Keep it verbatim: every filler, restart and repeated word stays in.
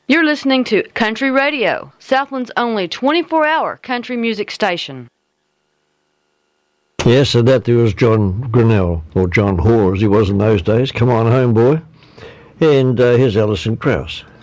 You're listening to Country Radio, Southland's only twenty-four hour country music station. Yes, and that there was John Grinnell, or John Hoare as he was in those days. Come on home, boy. And uh, here's Alison Krauss.